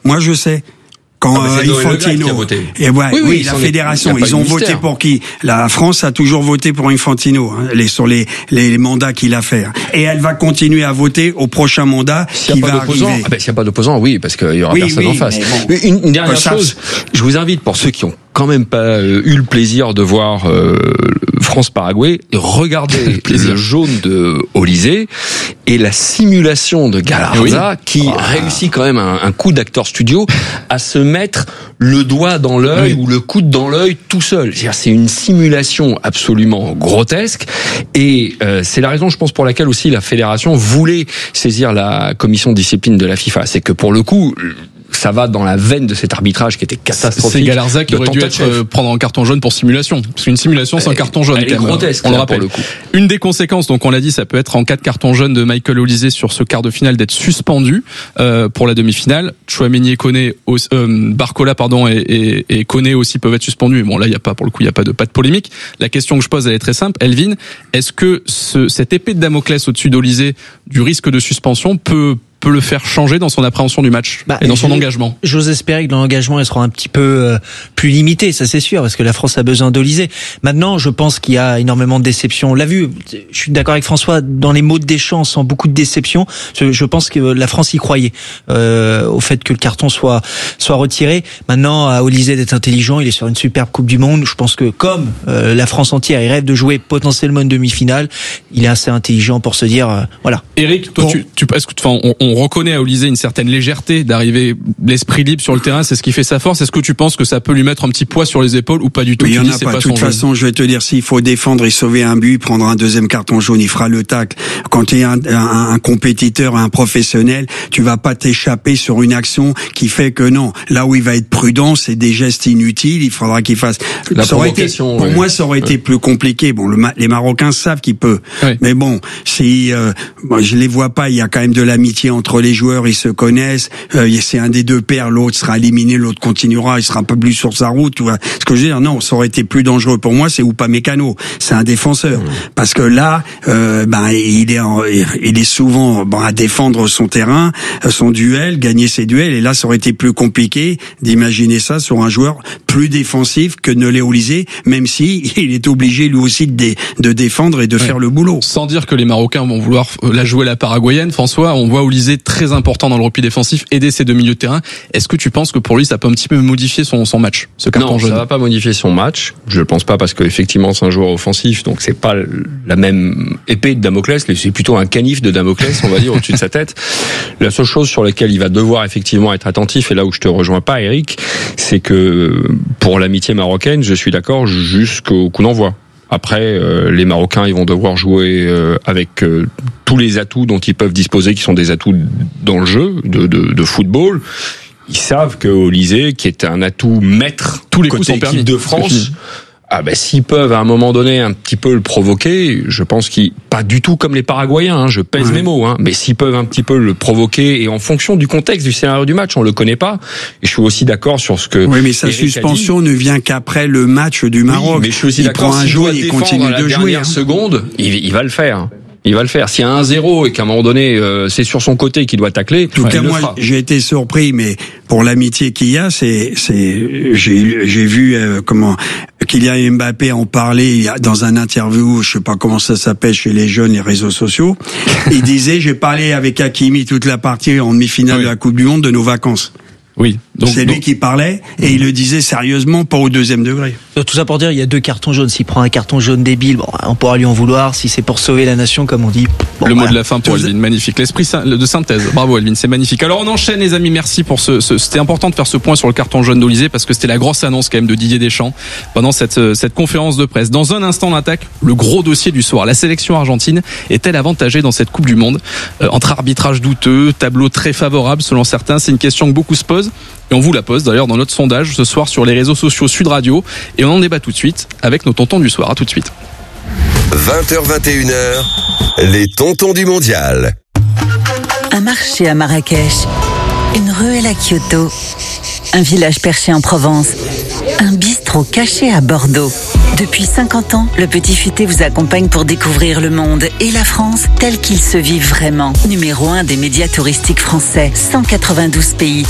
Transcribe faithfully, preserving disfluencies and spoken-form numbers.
Moi, je sais. Quand ah, euh, Infantino et ouais, oui, oui, oui la fédération, ils ont voté pour qui? La France a toujours voté pour Infantino, hein, les sur les, les les mandats qu'il a fait, et elle va continuer à voter au prochain mandat qui va arriver. Ah ben, s'il n'y a pas d'opposant, oui, parce qu'il y aura oui, personne oui, en face. Bon, une, une dernière chose, je vous invite pour ceux qui ont quand même pas euh, eu le plaisir de voir euh, France-Paraguay, regardez le jaune de Olysée et la simulation de Galarza oui. qui oh. réussit quand même un, un coup d'acteur studio à se mettre le doigt dans l'œil oui. ou le coude dans l'œil tout seul. C'est-à-dire, c'est une simulation absolument grotesque et euh, c'est la raison, je pense, pour laquelle aussi la fédération voulait saisir la commission de discipline de la FIFA. C'est que pour le coup, ça va dans la veine de cet arbitrage qui était catastrophique. C'est Galarza qui aurait dû être euh, prendre un carton jaune pour simulation. Parce qu'une simulation, c'est un carton jaune. Elle est grotesque, on le rappelle. Pour le coup. Une des conséquences, donc on l'a dit, ça peut être en cas de carton jaune de Michael Olysée sur ce quart de finale d'être suspendu euh, pour la demi-finale. Chouameni et Koné, euh, Barcola pardon et, et, et Koné aussi peuvent être suspendus. Mais bon là, il y a pas pour le coup, il y a pas de pas de polémique. La question que je pose, elle est très simple. Elvin, est-ce que ce, cette épée de Damoclès au-dessus d'Olysée du risque de suspension peut peut le faire changer dans son appréhension du match bah, et dans son je, engagement. J'ose espérer que l'engagement il sera un petit peu euh, plus limité, ça c'est sûr, parce que la France a besoin d'Olysée. Maintenant, je pense qu'il y a énormément de déceptions. On l'a vu, je suis d'accord avec François, dans les mots de Deschamps, sans beaucoup de déceptions, je, je pense que la France y croyait euh, au fait que le carton soit soit retiré. Maintenant, à Olysée d'être intelligent, il est sur une superbe Coupe du Monde. Je pense que comme euh, la France entière, il rêve de jouer potentiellement une demi-finale, il est assez intelligent pour se dire, euh, voilà. Eric, toi, bon. tu, tu, est-ce que, enfin, on, on On reconnaît à Olysée une certaine légèreté d'arriver l'esprit libre sur le terrain, c'est ce qui fait sa force. Est-ce que tu penses que ça peut lui mettre un petit poids sur les épaules ou pas du tout? Il y en a pas. De toute façon, je vais te dire, s'il faut défendre et sauver un but, prendre un deuxième carton jaune, il fera le tacle. Quand tu es un, un, un compétiteur, un professionnel, tu vas pas t'échapper sur une action qui fait que non. Là où il va être prudent, c'est des gestes inutiles. Il faudra qu'il fasse. La ça aurait été, pour ouais. moi, ça aurait ouais. été plus compliqué. Bon, le, les Marocains savent qu'il peut, ouais. mais bon, si euh, bon, je les vois pas, il y a quand même de l'amitié entre entre les joueurs, ils se connaissent, euh, c'est un des deux pairs, l'autre sera éliminé, l'autre continuera, il sera un peu plus sur sa route, tu vois. Ce que je veux dire, non, ça aurait été plus dangereux pour moi, c'est Upamecano, c'est un défenseur, mmh. parce que là, euh, ben il est, en, il est souvent bon, à défendre son terrain, son duel, gagner ses duels, et là, ça aurait été plus compliqué d'imaginer ça sur un joueur plus défensif que ne l'est Olysée, même si il est obligé lui aussi de, dé, de défendre et de ouais. faire le boulot. Sans dire que les Marocains vont vouloir la jouer la paraguayenne, François, on voit Olysée très important dans le repli défensif, aider ses deux milieux de terrain. Est-ce que tu penses que pour lui ça peut un petit peu modifier son, son match, ce carton jaune? Non, jaune ça va pas modifier son match. Je le pense pas parce qu'effectivement c'est un joueur offensif, donc c'est pas la même épée de Damoclès, c'est plutôt un canif de Damoclès, on va dire, au-dessus de sa tête. La seule chose sur laquelle il va devoir effectivement être attentif, et là où je te rejoins pas, Eric, c'est que pour l'amitié marocaine, je suis d'accord jusqu'au coup d'envoi. Après, euh, les Marocains, ils vont devoir jouer euh, avec euh, tous les atouts dont ils peuvent disposer, qui sont des atouts dans le jeu de, de, de football. Ils savent que Olysée, qui est un atout maître tous les côté coups sont équipe permis. de France, ah ben s'ils peuvent à un moment donné un petit peu le provoquer, je pense qu'ils pas du tout comme les Paraguayens, hein, je pèse ouais. mes mots, hein, mais s'ils peuvent un petit peu le provoquer et en fonction du contexte du scénario du match, on le connaît pas. Et je suis aussi d'accord sur ce que. Oui, mais sa Eric suspension ne vient qu'après le match du Maroc. Oui, mais je suis aussi il d'accord. Prend un jour, il continue la de jouer. Hein. Seconde, il, il va le faire. Il va le faire. S'il y a un zéro et qu'à un moment donné, euh, c'est sur son côté qu'il doit tacler. En tout cas, moi, j'ai été surpris, mais pour l'amitié qu'il y a, c'est, c'est, j'ai, j'ai vu euh, comment Kylian Mbappé en parler dans un interview, je sais pas comment ça s'appelle chez les jeunes, les réseaux sociaux. Il disait, j'ai parlé avec Hakimi toute la partie en demi-finale oui. de la Coupe du Monde de nos vacances. Oui. Donc, c'est lui donc... qui parlait et il le disait sérieusement, pas au deuxième degré. Tout ça pour dire, il y a deux cartons jaunes. S'il prend un carton jaune débile, bon, on pourra lui en vouloir. Si c'est pour sauver la nation, comme on dit. Bon, le voilà. mot de la fin pour Elvin, magnifique. L'esprit de synthèse. Bravo Elvin, c'est magnifique. Alors on enchaîne les amis, merci pour ce, ce c'était important de faire ce point sur le carton jaune d'Olysée parce que c'était la grosse annonce quand même de Didier Deschamps pendant cette, cette conférence de presse. Dans un instant, on attaque le gros dossier du soir. La sélection argentine est-elle avantagée dans cette Coupe du Monde euh, entre arbitrage douteux, tableau très favorable selon certains? C'est une question que beaucoup se posent. Et on vous la pose d'ailleurs dans notre sondage ce soir sur les réseaux sociaux Sud Radio. Et on en débat tout de suite avec nos tontons du soir. À tout de suite. vingt heures vingt et une heures, les tontons du mondial. Un marché à Marrakech, une ruelle à Kyoto, un village perché en Provence, un bistrot caché à Bordeaux. Depuis cinquante ans, le Petit Futé vous accompagne pour découvrir le monde et la France tel qu'il se vit vraiment. Numéro un des médias touristiques français, cent quatre-vingt-douze pays,